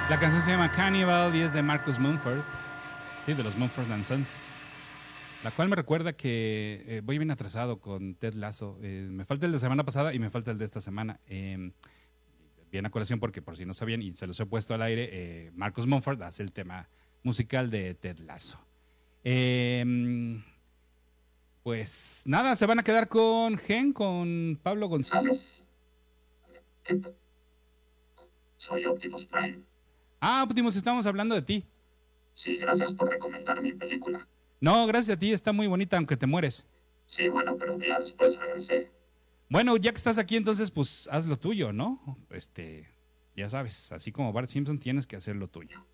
La canción se llama Cannibal y es de Marcus Mumford, sí, de los Mumford and Sons. La cual me recuerda que voy bien atrasado con Ted Lasso. Me falta el de semana pasada y me falta el de esta semana. Bien a colación porque por si no sabían y se los he puesto al aire, Marcus Mumford hace el tema musical de Ted Lasso. Pues nada, se van a quedar con Gen, con Pablo González. Soy Optimus Prime. Ah, Optimus, estamos hablando de ti. Sí, gracias por recomendar mi película. No, gracias a ti, está muy bonita, aunque te mueres. Sí, bueno, pero ya después regresé. Bueno, ya que estás aquí, entonces, pues haz lo tuyo, ¿no? Ya sabes, así como Bart Simpson, tienes que hacer lo tuyo.